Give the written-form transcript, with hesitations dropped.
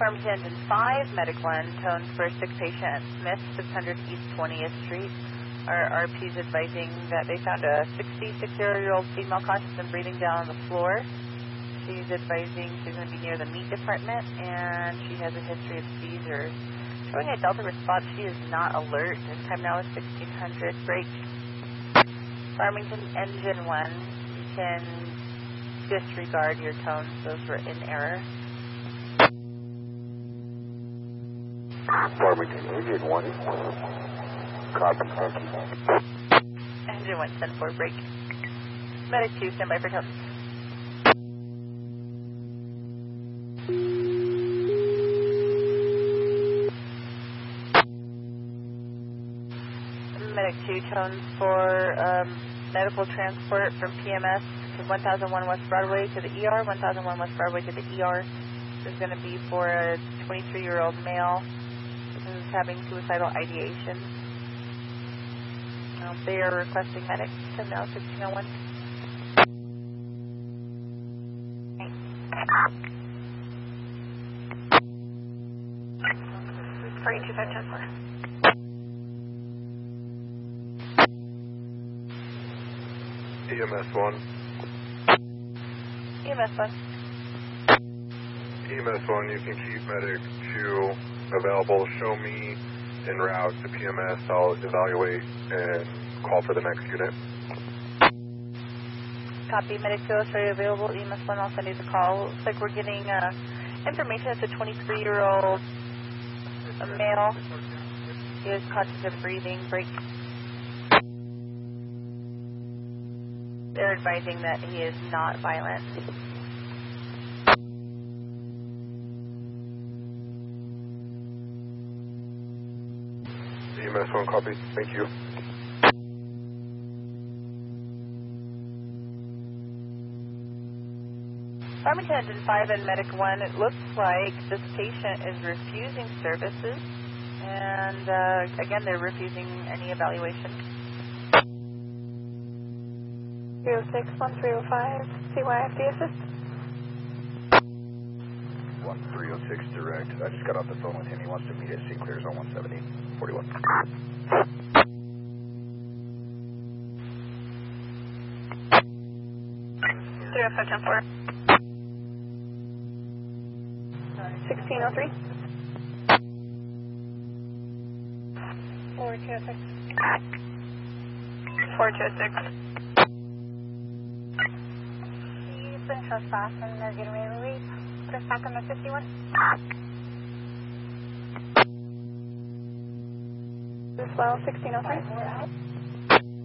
Farmington Engine 5, Medic 1, tones for sick patient at Smith, 600 East 20th Street. Our RP's advising that they found a 66-year-old female conscious and breathing down on the floor. She's advising she's going to be near the meat department, and she has a history of seizures. Showing a Delta response, she is not alert. This time now is 1600. Break. Farmington Engine 1, you can disregard your tones. Those were in error. Farmington Engine 1. Copy, thank you. Engine 1, send for break. Medic 2, stand by for tones. Medic 2, tones for medical transport from PMS to 1001 West Broadway to the ER, 1001 West Broadway to the ER. This is going to be for a 23-year-old male who's having suicidal ideation. They are requesting medics to now 1601. 425 EMS 1. EMS 1. EMS 1, you can keep medic 2 available. Show me en route to PMS. I'll evaluate and call for the next unit. Copy. Medic 2 is ready available. EMS 1, I'll send you the call. Looks like we're getting information. It's a 23-year-old male. He is conscious of breathing. Break. They're advising that he is not violent. EMS 1, copy. Thank you. Farmington Engine 5 and Medic 1, it looks like this patient is refusing services. And again, they're refusing any evaluation. 306, 1305, CYFD assist. 1306 direct. I just got off the phone with him. He wants to meet at St. Clair's on 170, 41. 305, 1603. 4206. 4206. He's been trespassed and they're getting ready to leave. Put us back on the 51. As well, 1603.